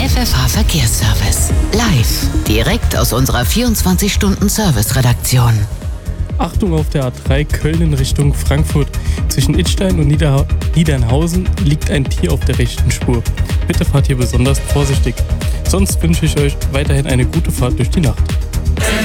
FFH Verkehrsservice. Live, direkt aus unserer 24-Stunden-Service-Redaktion. Achtung auf der A3 Köln in Richtung Frankfurt. Zwischen Idstein und Niedernhausen liegt ein Tier auf der rechten Spur. Bitte fahrt hier besonders vorsichtig. Sonst wünsche ich euch weiterhin eine gute Fahrt durch die Nacht.